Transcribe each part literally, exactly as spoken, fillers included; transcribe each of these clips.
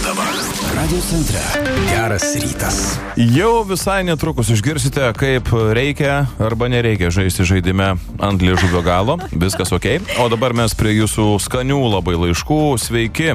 dabar Radio Centre geras rytas. Jau visai netrukus išgirsite, kaip reikia arba nereikia žaisti žaidime ant liežuvio galo. Viskas ok. O dabar mes prie jūsų skanių labai laiškų. Sveiki.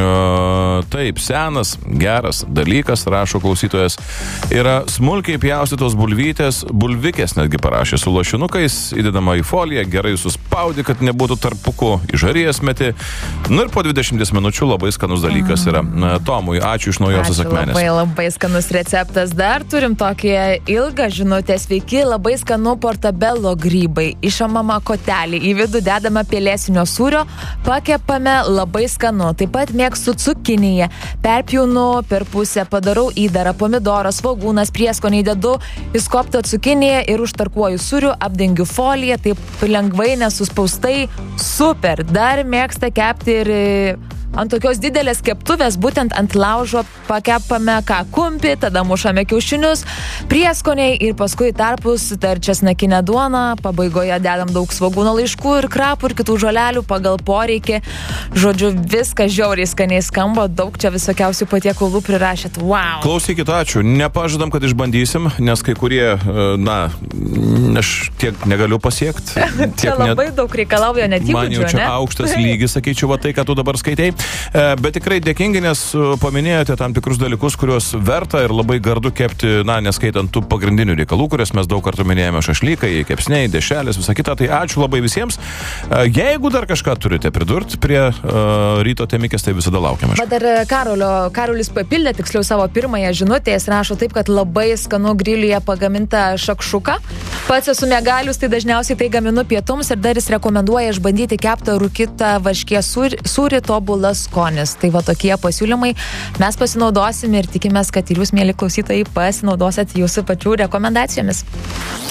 Uh, taip, senas, geras dalykas, rašo klausytojas, yra smulkiai pjaustytos bulvytės, bulvikės netgi parašė su lašinukais, įdedama į foliją, gerai suspaudi, kad nebūtų tarpuku, į žarijas meti. Nu ir po dvidešimt minučių labai skanus dalykas yra. Tomui, ačiū iš Naujosios Akmenės. Labai labai skanus receptas. Dar turim tokį ilgą žinutę. Sveiki, labai skanu portabello grybai. Išamama kotelį, į vidų dedama pelėsinio sūrio, pakepame, labai skanu. Taip pat mėgstu cukiniją. Perpjaunu per pusę, padarau įdarą, pomidoras, svogūnas, prieskoniai dedu, įskoptą cukiniją ir užtarkuoju sūriu, apdengiu foliją, taip lengvai nesuspaustai. Super. Dar mėgsta kepti ir ant tokios didelės keptuvės, būtent ant laužo pakepame ką kumpį, tada mušame kiaušinius, prieskoniai ir paskui tarpus dar česnakinę duoną, pabaigoje dedam daug svogūno laiškų ir krapų ir kitų žolelių pagal poreikį. Žodžiu, viskas žiauriai skaniai skamba, daug čia visokiausių patiekalų prirašėt. Wow. Klausykit, ačiū. Nepažadam, kad išbandysim, nes kai kurie, na, aš tiek negaliu pasiekti. Čia labai net daug reikalauja net įgūdžių, man jau čia ne? Aukštas lygis, sakyčiau, va tai, ką tu dabar skaitai. Bet tikrai dėkingi, nes paminėjote tam tikrus dalykus, kuriuos verta ir labai gardu kepti, na, neskaitant tų pagrindinių reikalų, kurias mes daug kartų minėjome, šašlykai, kepsniai, dešrelės, visą kitą. Tai ačiū labai visiems. Jeigu dar kažką turite pridurti prie uh, ryto temikės, tai visada laukiame. Bet dar Karolio, Karolis papildė tiksliau savo pirmąją žinutę, jis rašo taip, kad labai skanu grilyje pagaminta šakšuka. Pats esu mėgalius, tai dažniausiai tai gaminu pietums ir dar jis rekomenduoja išbandyti keptą rūkytą varškės sūrį, sūrį tobulas skonis. Tai va tokie pasiūlymai. Mes pasinaudosim ir tikimės, kad ir jūs, mėly klausytojai, pasinaudosit jūsų pačių rekomendacijomis.